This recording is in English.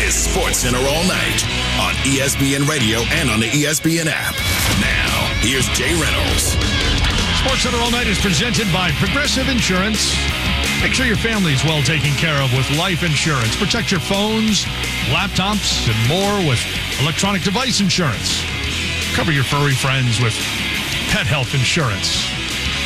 is SportsCenter all night on ESPN Radio and on the ESPN app. Now, here's Jay Reynolds. SportsCenter all night is presented by Progressive Insurance. Make sure your family is well taken care of with life insurance. Protect your phones, laptops, and more with electronic device insurance. Cover your furry friends with pet health insurance.